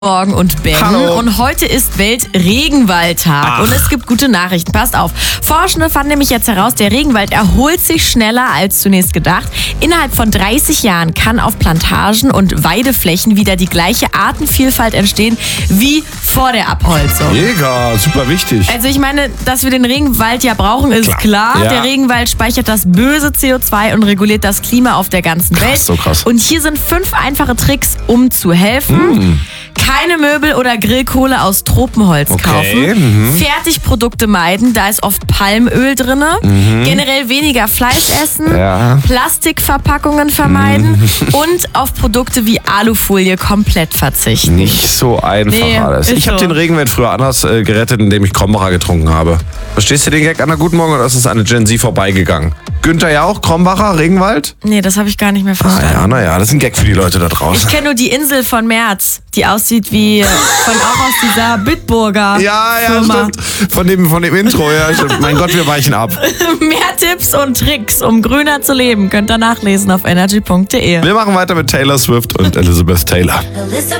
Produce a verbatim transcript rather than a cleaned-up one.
Morgen und Ben. Hallo. Und heute ist Weltregenwaldtag. Ach. Und es gibt gute Nachrichten. Passt auf. Forschende fanden nämlich jetzt heraus, der Regenwald erholt sich schneller als zunächst gedacht. Innerhalb von dreißig Jahren kann auf Plantagen und Weideflächen wieder die gleiche Artenvielfalt entstehen wie vor der Abholzung. Mega, super wichtig. Also ich meine, dass wir den Regenwald ja brauchen, ist klar. Klar. Ja. Der Regenwald speichert das böse C O zwei und reguliert das Klima auf der ganzen Krass, Welt. so krass. Und hier sind fünf einfache Tricks, um zu helfen. Keine Möbel oder Grillkohle aus Tropenholz Okay, kaufen. mhm. Fertigprodukte meiden, da ist oft Palmöl drin. Generell weniger Fleisch essen. Ja. Plastikverpackungen vermeiden. Und auf Produkte wie Alufolie komplett verzichten. Nicht so einfach Nee, alles. ist Ich habe so. den Regenwald früher anders äh, gerettet, indem ich Krombacher getrunken habe. Verstehst du den Gag an der Guten Morgen oder ist es an der Gen Z vorbeigegangen? Günther ja auch, Krombacher, Regenwald? Nee, das habe ich gar nicht mehr Ah verstanden. ja, naja, das ist ein Gag für die Leute da Ich draußen. kenne nur die Insel von Merz, die aussieht wie von auch aus dieser Bitburger Ja, ja, Firma. stimmt. Von dem, von dem Intro, ja, stimmt. Mein Gott, wir weichen ab. Mehr Tipps und Tricks, um grüner zu leben, könnt ihr nachlesen auf energy punkt de. Wir machen weiter mit Taylor Swift und Elizabeth Taylor. Elizabeth